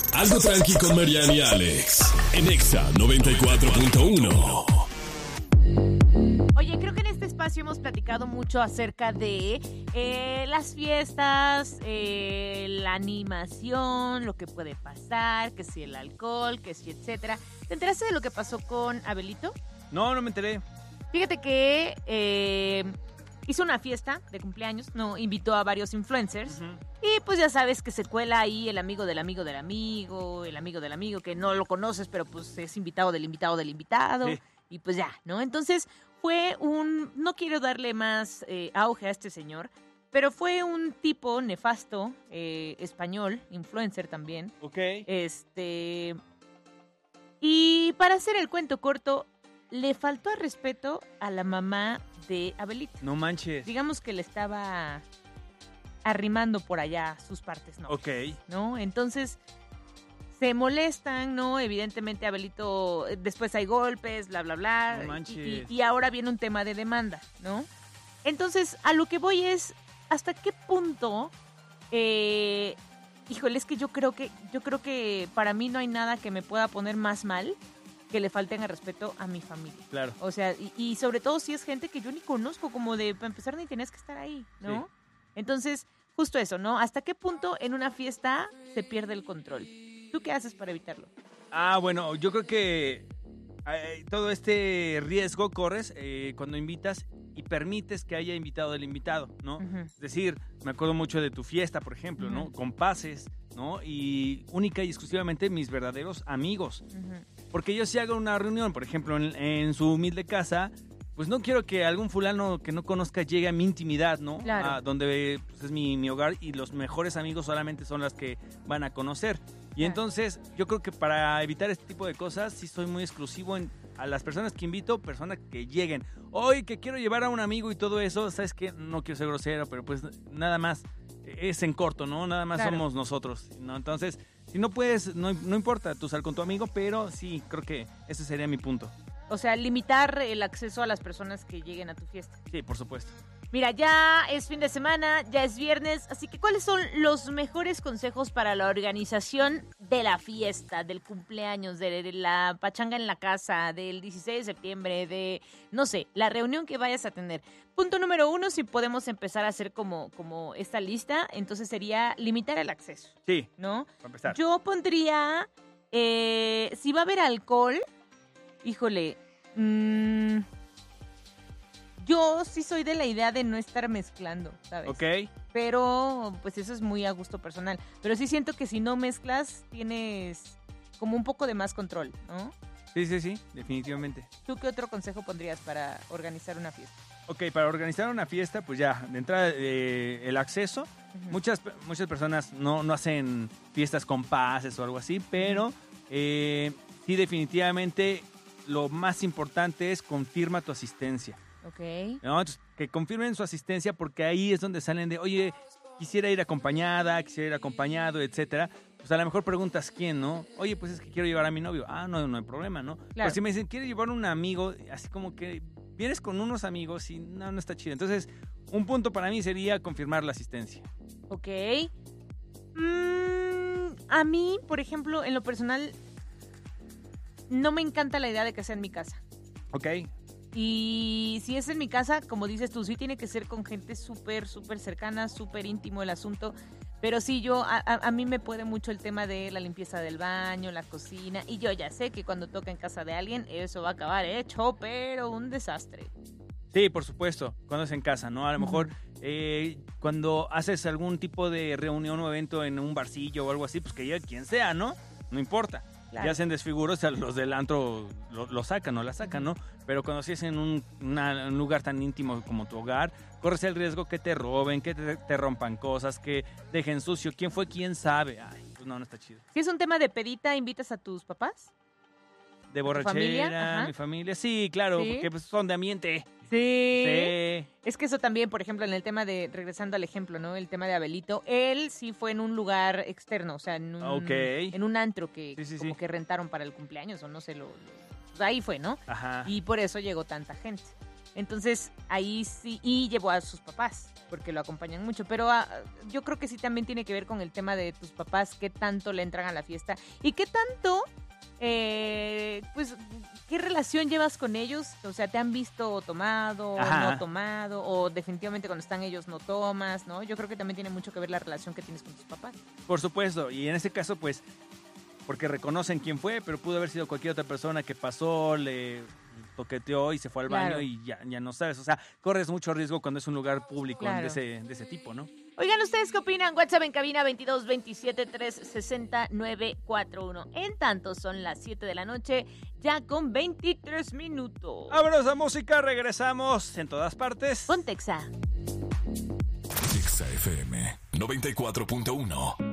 Algo tranqui con Mariana y Alex. En Exa 94.1. Oye, creo que en este espacio hemos platicado mucho acerca de las fiestas, la animación, lo que puede pasar, que si el alcohol, que si etcétera. ¿Te enteraste de lo que pasó con Abelito? No me enteré. Fíjate que hizo una fiesta de cumpleaños, no invitó a varios influencers. Y pues ya sabes que se cuela ahí el amigo del amigo del amigo, el amigo del amigo que no lo conoces, pero pues es invitado del invitado del invitado. Sí. Y pues ya, ¿no? Entonces fue no quiero darle más auge a este señor, pero fue un tipo nefasto, español, influencer también. Ok. Y para hacer el cuento corto, le faltó al respeto a la mamá de Abelito. No manches. Digamos que le estaba arrimando por allá sus partes, ¿no? Ok. ¿No? Entonces, se molestan, ¿no? Evidentemente, Abelito, después hay golpes, bla, bla, bla. No manches. Y ahora viene un tema de demanda, ¿no? Entonces, a lo que voy es, ¿hasta qué punto? Híjole, es que yo creo que para mí no hay nada que me pueda poner más mal que le falten al respeto a mi familia. Claro. O sea, y sobre todo si es gente que yo ni conozco, como de, para empezar, ni tenías que estar ahí, ¿no? Sí. Entonces, justo eso, ¿no? ¿Hasta qué punto en una fiesta se pierde el control? ¿Tú qué haces para evitarlo? Bueno, yo creo que todo este riesgo corres cuando invitas y permites que haya invitado del invitado, ¿no? Ujú. Es decir, me acuerdo mucho de tu fiesta, por ejemplo, ¿no? Ujú. Con pases, ¿no? Y única y exclusivamente mis verdaderos amigos. Porque yo si hago una reunión, por ejemplo, en su humilde casa, pues no quiero que algún fulano que no conozca llegue a mi intimidad, ¿no? Claro. A donde pues, es mi hogar y los mejores amigos solamente son las que van a conocer. Y Claro. entonces yo creo que para evitar este tipo de cosas sí soy muy exclusivo a las personas que invito, personas que lleguen. Hoy que quiero llevar a un amigo y todo eso, sabes que no quiero ser grosero, pero pues nada más es en corto, ¿no? Nada más Claro. somos nosotros, ¿no? Entonces, si no puedes, no importa, tú sal con tu amigo, pero sí, creo que ese sería mi punto. O sea, limitar el acceso a las personas que lleguen a tu fiesta. Sí, por supuesto. Mira, ya es fin de semana, ya es viernes, así que ¿cuáles son los mejores consejos para la organización de la fiesta, del cumpleaños, de la pachanga en la casa, del 16 de septiembre, de, no sé, la reunión que vayas a tener? Punto número 1, si podemos empezar a hacer como esta lista, entonces sería limitar el acceso, Sí, ¿no? para empezar. Yo pondría, si va a haber alcohol, híjole, yo sí soy de la idea de no estar mezclando, ¿sabes? Ok. Pero, pues eso es muy a gusto personal. Pero sí siento que si no mezclas, tienes como un poco de más control, ¿no? Sí, definitivamente. ¿Tú qué otro consejo pondrías para organizar una fiesta? Ok, para organizar una fiesta, pues ya, de entrada el acceso. Ujú. Muchas personas no hacen fiestas con pases o algo así, pero sí definitivamente lo más importante es confirma tu asistencia. Ok. ¿No? Entonces, que confirmen su asistencia porque ahí es donde salen de, oye, quisiera ir acompañada, quisiera ir acompañado, etcétera. Pues a lo mejor preguntas quién, ¿no? Oye, pues es que quiero llevar a mi novio. No hay problema, ¿no? Claro. Pero si me dicen, quiero llevar un amigo, así como que vienes con unos amigos y no está chido. Entonces, un punto para mí sería confirmar la asistencia. Ok. A mí, por ejemplo, en lo personal, no me encanta la idea de que sea en mi casa. ¿Ok? Y si es en mi casa, como dices tú, sí tiene que ser con gente súper, súper cercana, súper íntimo el asunto. Pero sí, a mí me puede mucho el tema de la limpieza del baño, la cocina. Y yo ya sé que cuando toca en casa de alguien, eso va a acabar hecho, pero un desastre. Sí, por supuesto, cuando es en casa, ¿no? A lo mejor cuando haces algún tipo de reunión o evento en un barcillo o algo así, pues que llegue quien sea, ¿no? No importa. Claro. Ya hacen desfiguros, o sea, los del antro lo sacan o la sacan, ¿no? Pero cuando si es en un lugar tan íntimo como tu hogar, corres el riesgo que te roben, que te rompan cosas, que dejen sucio. ¿Quién fue? ¿Quién sabe? Ay, pues no está chido. Si es un tema de pedita, ¿invitas a tus papás? De ¿A tu borrachera, familia? Ajá. mi familia, sí, claro, ¿Sí? porque pues, son de ambiente. Sí. Sí. Es que eso también, por ejemplo, en el tema de, regresando al ejemplo, ¿no? El tema de Abelito, él sí fue en un lugar externo, o sea, en un antro que Sí. como que rentaron para el cumpleaños, o no sé, pues ahí fue, ¿no? Ajá. Y por eso llegó tanta gente. Entonces, ahí sí, y llevó a sus papás, porque lo acompañan mucho. Pero yo creo que sí también tiene que ver con el tema de tus papás, qué tanto le entran a la fiesta y qué tanto, pues, qué relación llevas con ellos. O sea, ¿te han visto tomado, no tomado? O definitivamente cuando están ellos no tomas, ¿no? Yo creo que también tiene mucho que ver la relación que tienes con tus papás. Por supuesto, y en este caso, pues, porque reconocen quién fue, pero pudo haber sido cualquier otra persona que pasó, le toqueteó y se fue al baño y ya no sabes. O sea, corres mucho riesgo cuando es un lugar público de ese tipo, ¿no? Oigan, ¿ustedes qué opinan? WhatsApp en cabina 22 27 360 941. En tanto, son las 7 de la noche, ya con 23 minutos. Vámonos a música, regresamos en todas partes. Ponte Exa. Exa FM 94.1.